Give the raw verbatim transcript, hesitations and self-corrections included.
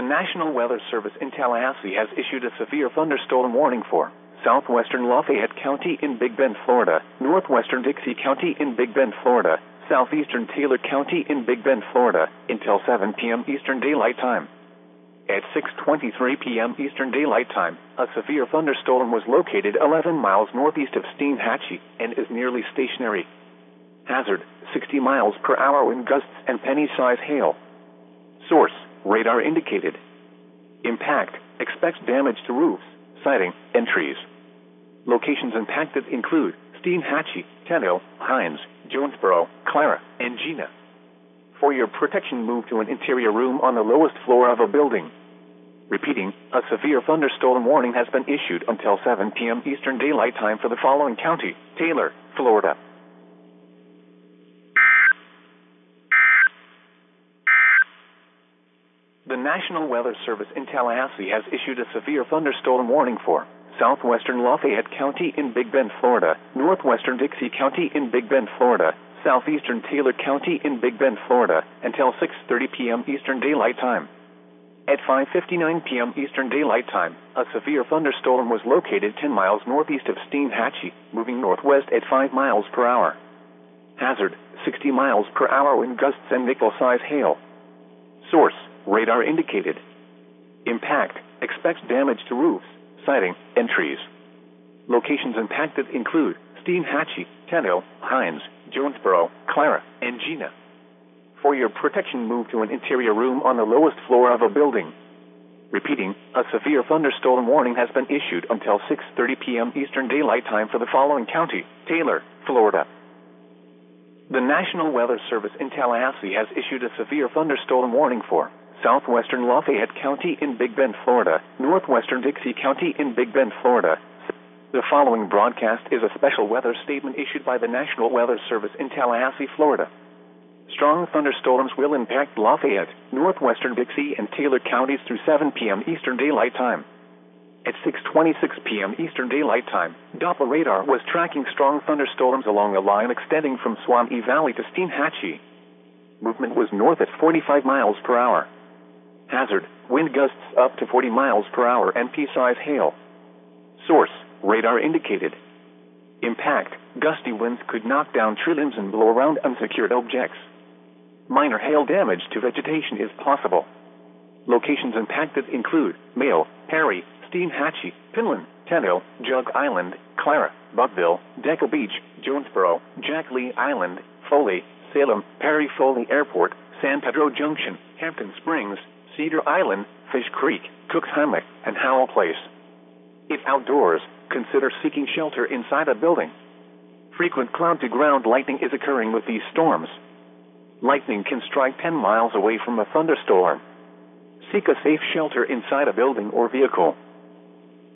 National Weather Service in Tallahassee has issued a severe thunderstorm warning for southwestern Lafayette County in Big Bend, Florida, northwestern Dixie County in Big Bend, Florida, southeastern Taylor County in Big Bend, Florida, until seven p.m. Eastern Daylight Time. At six twenty-three p.m. Eastern Daylight Time, a severe thunderstorm was located eleven miles northeast of Steinhatchee and is nearly stationary. Hazard, sixty miles per hour wind gusts and penny-size hail. Source, radar indicated. Impact, expects damage to roofs, siding, and trees. Locations impacted include Steinhatchee, Tenno, Hines, Jonesboro, Clara, and Gina. For your protection, move to an interior room on the lowest floor of a building. Repeating, a severe thunderstorm warning has been issued until seven p.m. Eastern Daylight Time for the following county: Taylor, Florida. The National Weather Service in Tallahassee has issued a severe thunderstorm warning for southwestern Lafayette County in Big Bend, Florida, northwestern Dixie County in Big Bend, Florida, southeastern Taylor County in Big Bend, Florida, until six thirty p.m. Eastern Daylight Time. At five fifty-nine p.m. Eastern Daylight Time, a severe thunderstorm was located ten miles northeast of Steinhatchee, moving northwest at five miles per hour. Hazard, sixty miles per hour wind gusts and nickel-size hail. Source, radar indicated. Impact, expects damage to roofs, siding, and trees. Locations impacted include Steinhatchee, Tenno, Hines, Jonesboro, Clara, and Gina. For your protection, move to an interior room on the lowest floor of a building. Repeating, a severe thunderstorm warning has been issued until six thirty p.m. Eastern Daylight Time for the following county: Taylor, Florida. The National Weather Service in Tallahassee has issued a severe thunderstorm warning for southwestern Lafayette County in Big Bend, Florida, northwestern Dixie County in Big Bend, Florida. The following broadcast is a special weather statement issued by the National Weather Service in Tallahassee, Florida. Strong thunderstorms will impact Lafayette, northwestern Dixie, and Taylor counties through seven p.m. Eastern Daylight Time. At six twenty-six p.m. Eastern Daylight Time, Doppler radar was tracking strong thunderstorms along a line extending from Swanee Valley to Steinhatchee. Movement was north at forty-five miles per hour. Hazard, wind gusts up to forty miles per hour and pea-size hail. Source, radar indicated. Impact, gusty winds could knock down tree limbs and blow around unsecured objects. Minor hail damage to vegetation is possible. Locations impacted include Mayo, Perry, Steinhatchee, Pinland, Tenno, Jug Island, Clara, Buckville, Deckle Beach, Jonesboro, Jack Lee Island, Foley, Salem, Perry Foley Airport, San Pedro Junction, Hampton Springs, Cedar Island, Fish Creek, Cook's Hammock, and Howell Place. If outdoors, consider seeking shelter inside a building. Frequent cloud-to-ground lightning is occurring with these storms. Lightning can strike ten miles away from a thunderstorm. Seek a safe shelter inside a building or vehicle.